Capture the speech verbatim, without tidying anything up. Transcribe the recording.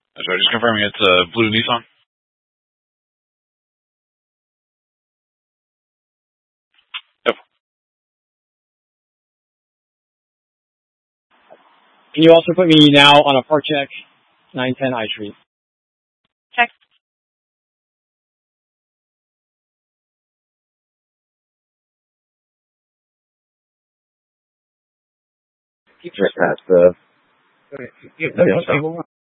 Sorry, just confirming it's a blue Nissan. Yep. Can you also put me now on a park check, nine ten I Street? Check. Just past the.